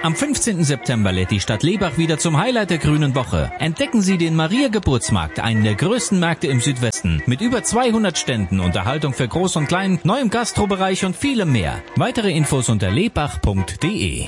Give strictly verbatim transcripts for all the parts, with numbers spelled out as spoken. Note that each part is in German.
Am fünfzehnten September lädt die Stadt Lebach wieder zum Highlight der Grünen Woche. Entdecken Sie den Maria-Geburtsmarkt, einen der größten Märkte im Südwesten. Mit über zweihundert Ständen, Unterhaltung für Groß und Klein, neuem Gastrobereich und vielem mehr. Weitere Infos unter lebach punkt de.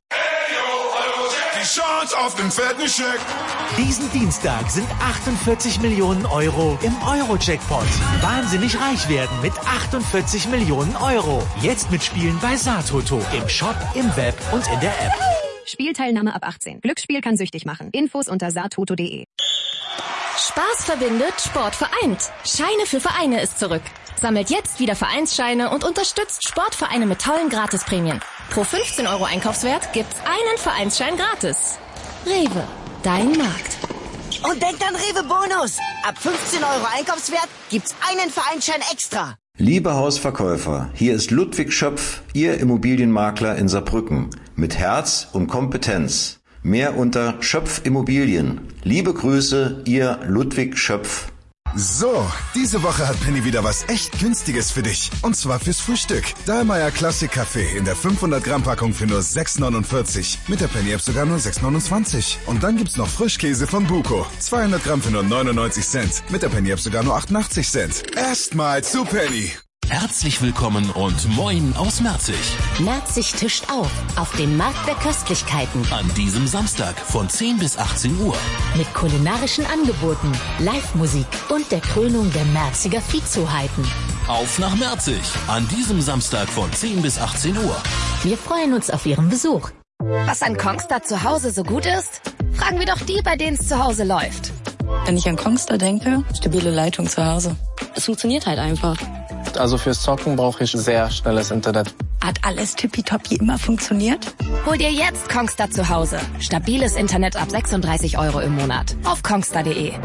Chance auf den fetten Scheck. Diesen Dienstag sind achtundvierzig Millionen Euro im Euro-Jackpot. Wahnsinnig reich werden mit achtundvierzig Millionen Euro. Jetzt mitspielen bei Satoto. Im Shop, im Web und in der App. Spielteilnahme ab achtzehn. Glücksspiel kann süchtig machen. Infos unter satoto punkt de. Spaß verbindet, Sport vereint. Scheine für Vereine ist zurück. Sammelt jetzt wieder Vereinsscheine und unterstützt Sportvereine mit tollen Gratisprämien. Pro fünfzehn Euro Einkaufswert gibt's einen Vereinsschein gratis. Rewe, dein Markt. Und denkt an Rewe Bonus. Ab fünfzehn Euro Einkaufswert gibt's einen Vereinsschein extra. Liebe Hausverkäufer, hier ist Ludwig Schöpf, Ihr Immobilienmakler in Saarbrücken. Mit Herz und Kompetenz. Mehr unter Schöpf Immobilien. Liebe Grüße, Ihr Ludwig Schöpf. So, diese Woche hat Penny wieder was echt Günstiges für dich. Und zwar fürs Frühstück. Dahlmeier Classic Kaffee in der fünfhundert Gramm Packung für nur sechs neunundvierzig. Mit der Penny App sogar nur sechs neunundzwanzig. Und dann gibt's noch Frischkäse von Buko. zweihundert Gramm für nur neunundneunzig Cent. Mit der Penny App sogar nur achtundachtzig Cent. Erstmal zu Penny. Herzlich willkommen und moin aus Merzig. Merzig tischt auf, auf dem Markt der Köstlichkeiten. An diesem Samstag von zehn bis achtzehn Uhr. Mit kulinarischen Angeboten, Live-Musik und der Krönung der Merziger Viehzuheiten. Auf nach Merzig, an diesem Samstag von zehn bis achtzehn Uhr. Wir freuen uns auf Ihren Besuch. Was an Kongstar zu Hause so gut ist? Fragen wir doch die, bei denen es zu Hause läuft. Wenn ich an Kongstar denke, stabile Leitung zu Hause. Es funktioniert halt einfach. Also fürs Zocken brauche ich sehr schnelles Internet. Hat alles tippitoppi immer funktioniert? Hol dir jetzt Kongstar zu Hause. Stabiles Internet ab sechsunddreißig Euro im Monat. Auf kongstar punkt de.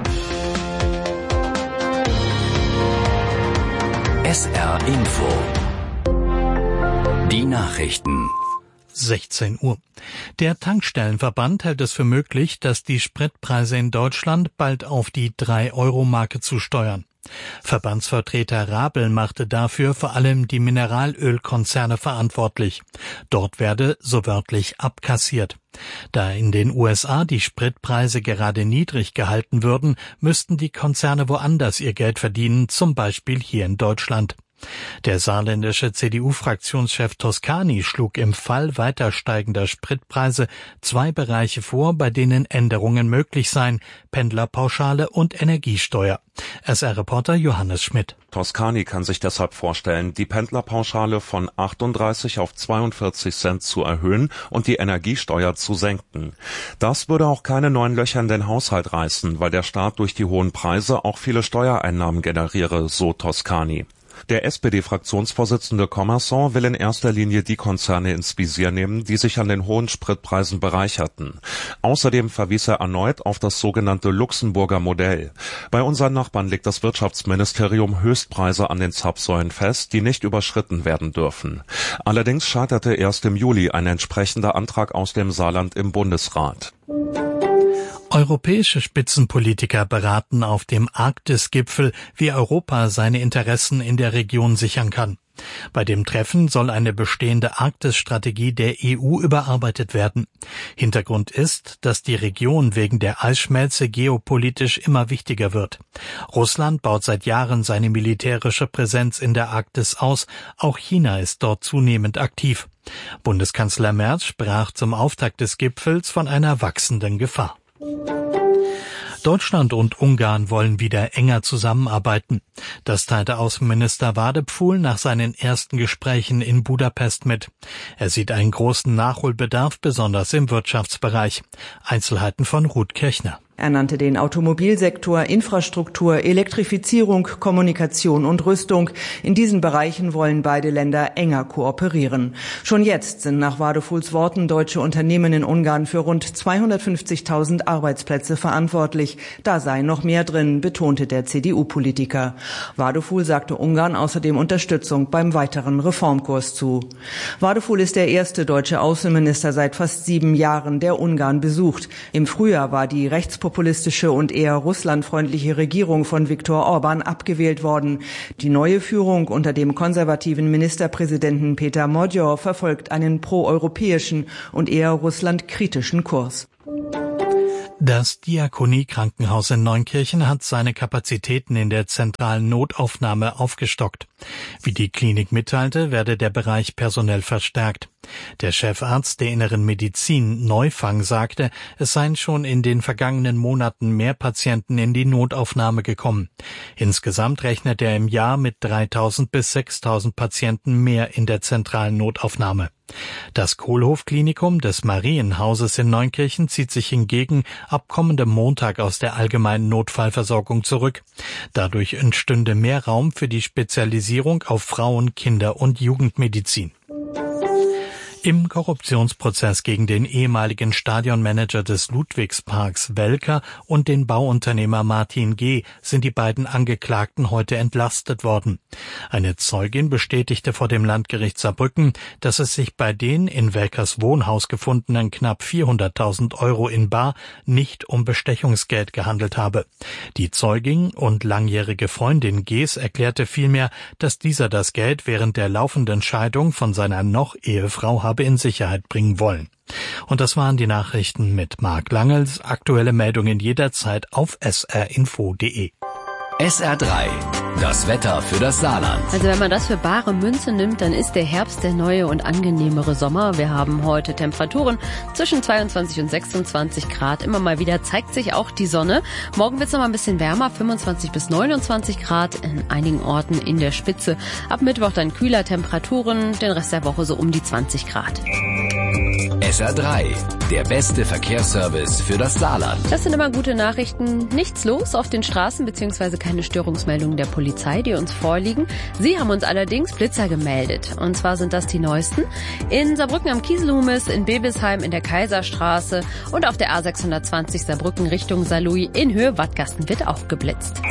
S R Info. Die Nachrichten. sechzehn Uhr. Der Tankstellenverband hält es für möglich, dass die Spritpreise in Deutschland bald auf die drei Euro Marke zusteuern. Verbandsvertreter Rabel machte dafür vor allem die Mineralölkonzerne verantwortlich. Dort werde so wörtlich abkassiert. Da in den U S A die Spritpreise gerade niedrig gehalten würden, müssten die Konzerne woanders ihr Geld verdienen, zum Beispiel hier in Deutschland. Der saarländische C D U-Fraktionschef Toscani schlug im Fall weiter steigender Spritpreise zwei Bereiche vor, bei denen Änderungen möglich seien: Pendlerpauschale und Energiesteuer. S R-Reporter Johannes Schmidt. Toscani kann sich deshalb vorstellen, die Pendlerpauschale von achtunddreißig auf zweiundvierzig Cent zu erhöhen und die Energiesteuer zu senken. Das würde auch keine neuen Löcher in den Haushalt reißen, weil der Staat durch die hohen Preise auch viele Steuereinnahmen generiere, so Toscani. Der S P D-Fraktionsvorsitzende Commerson will in erster Linie die Konzerne ins Visier nehmen, die sich an den hohen Spritpreisen bereicherten. Außerdem verwies er erneut auf das sogenannte Luxemburger Modell. Bei unseren Nachbarn legt das Wirtschaftsministerium Höchstpreise an den Zapfsäulen fest, die nicht überschritten werden dürfen. Allerdings scheiterte erst im Juli ein entsprechender Antrag aus dem Saarland im Bundesrat. Europäische Spitzenpolitiker beraten auf dem Arktis-Gipfel, wie Europa seine Interessen in der Region sichern kann. Bei dem Treffen soll eine bestehende Arktis-Strategie der E U überarbeitet werden. Hintergrund ist, dass die Region wegen der Eisschmelze geopolitisch immer wichtiger wird. Russland baut seit Jahren seine militärische Präsenz in der Arktis aus. Auch China ist dort zunehmend aktiv. Bundeskanzler Merz sprach zum Auftakt des Gipfels von einer wachsenden Gefahr. Deutschland und Ungarn wollen wieder enger zusammenarbeiten. Das teilte Außenminister Wadepfuhl nach seinen ersten Gesprächen in Budapest mit. Er sieht einen großen Nachholbedarf, besonders im Wirtschaftsbereich. Einzelheiten von Ruth Kirchner. Er nannte den Automobilsektor, Infrastruktur, Elektrifizierung, Kommunikation und Rüstung. In diesen Bereichen wollen beide Länder enger kooperieren. Schon jetzt sind nach Wadepfuhls Worten deutsche Unternehmen in Ungarn für rund zweihundertfünfzigtausend Arbeitsplätze verantwortlich. Da sei noch mehr drin, betonte der C D U-Politiker. Wadepfuhl sagte Ungarn außerdem Unterstützung beim weiteren Reformkurs zu. Wadepfuhl ist der erste deutsche Außenminister seit fast sieben Jahren, der Ungarn besucht. Im Frühjahr war die Rechtspopulisten rechtspopulistische und eher russlandfreundliche Regierung von Viktor Orban abgewählt worden. Die neue Führung unter dem konservativen Ministerpräsidenten Peter Modjor verfolgt einen proeuropäischen und eher russlandkritischen Kurs. Das Diakonie-Krankenhaus in Neunkirchen hat seine Kapazitäten in der zentralen Notaufnahme aufgestockt. Wie die Klinik mitteilte, werde der Bereich personell verstärkt. Der Chefarzt der Inneren Medizin Neufang sagte, es seien schon in den vergangenen Monaten mehr Patienten in die Notaufnahme gekommen. Insgesamt rechnet er im Jahr mit dreitausend bis sechstausend Patienten mehr in der zentralen Notaufnahme. Das Kohlhoff-Klinikum des Marienhauses in Neunkirchen zieht sich hingegen ab kommendem Montag aus der allgemeinen Notfallversorgung zurück. Dadurch entstünde mehr Raum für die Spezialisierung auf Frauen-, Kinder- und Jugendmedizin. Im Korruptionsprozess gegen den ehemaligen Stadionmanager des Ludwigsparks Welker und den Bauunternehmer Martin G. sind die beiden Angeklagten heute entlastet worden. Eine Zeugin bestätigte vor dem Landgericht Saarbrücken, dass es sich bei den in Welkers Wohnhaus gefundenen knapp vierhunderttausend Euro in bar nicht um Bestechungsgeld gehandelt habe. Die Zeugin und langjährige Freundin G.s erklärte vielmehr, dass dieser das Geld während der laufenden Scheidung von seiner Noch-Ehefrau habe in Sicherheit bringen wollen. Und das waren die Nachrichten mit Marc Langels. Aktuelle Meldungen jederzeit auf s r info punkt d e. S R drei, das Wetter für das Saarland. Also wenn man das für bare Münze nimmt, dann ist der Herbst der neue und angenehmere Sommer. Wir haben heute Temperaturen zwischen zweiundzwanzig und sechsundzwanzig Grad. Immer mal wieder zeigt sich auch die Sonne. Morgen wird es noch mal ein bisschen wärmer, fünfundzwanzig bis neunundzwanzig Grad in einigen Orten in der Spitze. Ab Mittwoch dann kühler Temperaturen, den Rest der Woche so um die zwanzig Grad. S R drei, der beste Verkehrsservice für das Saarland. Das sind immer gute Nachrichten. Nichts los auf den Straßen bzw. keine Störungsmeldungen der Polizei, die uns vorliegen. Sie haben uns allerdings Blitzer gemeldet. Und zwar sind das die neuesten. In Saarbrücken am Kieselhumis, in Bebesheim, in der Kaiserstraße und auf der A sechshundertzwanzig Saarbrücken Richtung Saarlouis in Höhe Wattgasten wird auch geblitzt.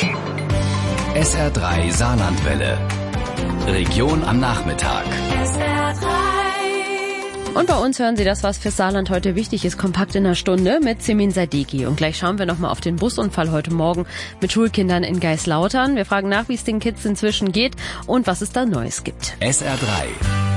S R drei Saarlandwelle. Region am Nachmittag. S R drei. Und bei uns hören Sie das, was für Saarland heute wichtig ist, kompakt in einer Stunde mit Semin Sadiki. Und gleich schauen wir nochmal auf den Busunfall heute Morgen mit Schulkindern in Geislautern. Wir fragen nach, wie es den Kids inzwischen geht und was es da Neues gibt. S R drei.